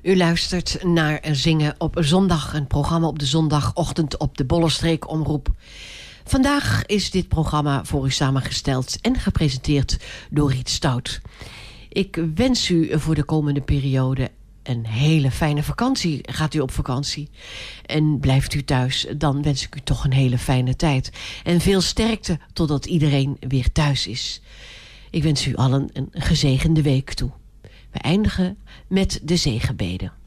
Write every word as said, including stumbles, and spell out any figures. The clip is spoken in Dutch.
U luistert naar Zingen op zondag, een programma op de zondagochtend op de Bollenstreek Omroep. Vandaag is dit programma voor u samengesteld en gepresenteerd door Riet Stout. Ik wens u voor de komende periode een hele fijne vakantie. Gaat u op vakantie en blijft u thuis, dan wens ik u toch een hele fijne tijd. En veel sterkte totdat iedereen weer thuis is. Ik wens u allen een gezegende week toe. We eindigen met de zegenbeden.